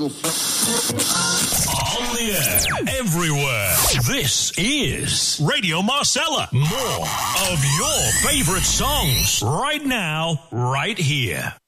On the air, everywhere. This is Radio Marcella. More of your favorite songs right now, right here.